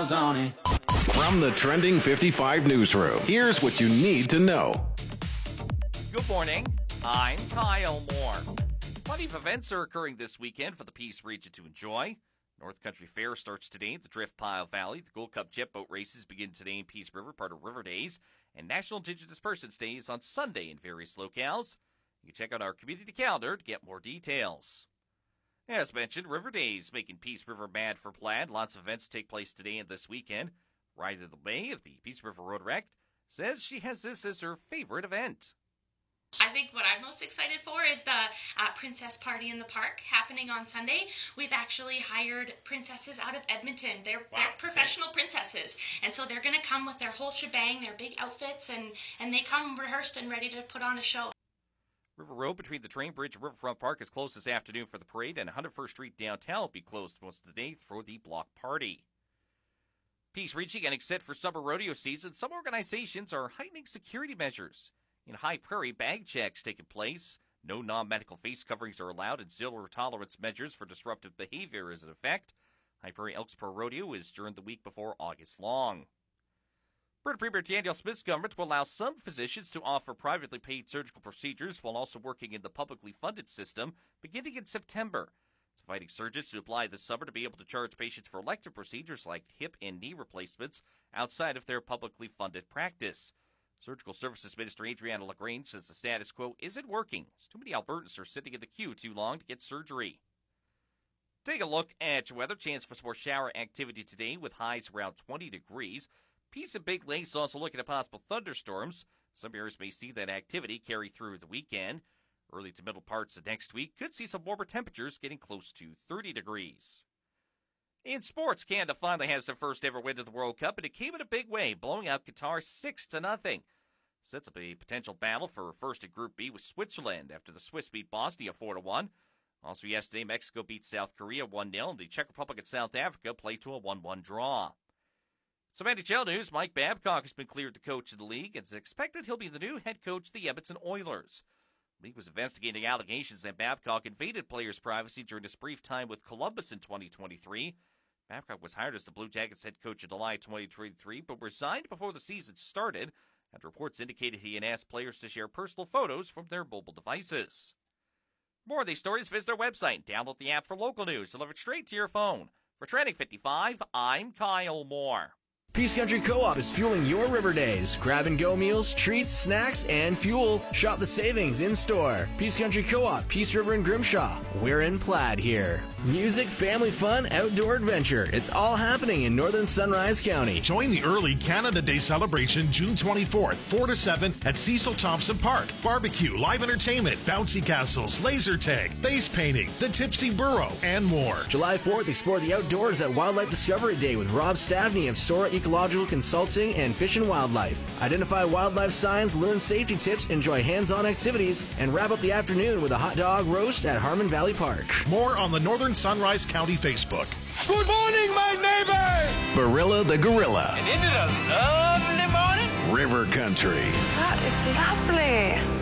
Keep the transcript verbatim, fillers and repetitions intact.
miles on it. From the Trending fifty-five newsroom, here's what you need to know. Good morning. I'm Kyle Moore. Plenty of events are occurring this weekend for the Peace region to enjoy. North Country Fair starts today at the Drift Pile Valley. The Gold Cup jet boat races begin today in Peace River, part of River Days. And National Indigenous Persons Day is on Sunday in various locales. You can check out our community calendar to get more details. As mentioned, River Days making Peace River mad for plaid. Lots of events take place today and this weekend. Ryder May of the Peace River Rotaract says she has this as her favorite event. I think what I'm most excited for is the uh, Princess Party in the Park happening on Sunday. We've actually hired princesses out of Edmonton. They're, wow. they're professional princesses, and so they're going to come with their whole shebang, their big outfits, and, and they come rehearsed and ready to put on a show. River Road between the train bridge and Riverfront Park is closed this afternoon for the parade, and one hundred first Street downtown will be closed most of the day for the block party. Peace Region getting set for summer rodeo season. Some organizations are heightening security measures. In High Prairie, bag checks taking place. No non-medical face coverings are allowed, and zero tolerance measures for disruptive behavior is in effect. High Prairie Elks Pro Rodeo is during the week before August long. Alberta Premier Danielle Smith's government will allow some physicians to offer privately paid surgical procedures while also working in the publicly funded system beginning in September. It's inviting surgeons to apply this summer to be able to charge patients for elective procedures like hip and knee replacements outside of their publicly funded practice. Surgical Services Minister Adriana LaGrange says the status quo isn't working, as too many Albertans are sitting in the queue too long to get surgery. Take a look at your weather. Chance for some more shower activity today with highs around twenty degrees. Peace and Big Lakes also looking at possible thunderstorms. Some areas may see that activity carry through the weekend. Early to middle parts of next week could see some warmer temperatures getting close to thirty degrees. In sports, Canada finally has their first ever win of the World Cup, and it came in a big way, blowing out Qatar six to nothing. Sets up a potential battle for first in Group B with Switzerland after the Swiss beat Bosnia four to one. Also yesterday, Mexico beat South Korea one nil, and the Czech Republic and South Africa played to a one one draw. Some N H L news, Mike Babcock has been cleared the coach of the league, and it's expected he'll be the new head coach of the Edmonton Oilers. The league was investigating allegations that Babcock invaded players' privacy during his brief time with Columbus in twenty twenty-three. Babcock was hired as the Blue Jackets head coach in July twenty twenty-three, but resigned before the season started, after reports indicated he had asked players to share personal photos from their mobile devices. More of these stories, visit our website. Download the app for local news, delivered straight to your phone. For Trending fifty-five, I'm Kyle Moore. Peace Country Co-op is fueling your River Days. Grab-and-go meals, treats, snacks, and fuel. Shop the savings in-store. Peace Country Co-op, Peace River and Grimshaw. We're in Plaid here. Music, family fun, outdoor adventure. It's all happening in Northern Sunrise County. Join the early Canada Day celebration June twenty-fourth, four to seven at Cecil Thompson Park. Barbecue, live entertainment, bouncy castles, laser tag, face painting, the Tipsy Burrow, and more. July fourth, explore the outdoors at Wildlife Discovery Day with Rob Stavney of Sora Ecological Consulting and Fish and Wildlife. Identify wildlife signs, learn safety tips, enjoy hands-on activities, and wrap up the afternoon with a hot dog roast at Harmon Valley Park. More on the Northern Sunrise County Facebook. Good morning, my neighbor! Barilla the Gorilla. And isn't it a lovely morning? River Country. That is lovely.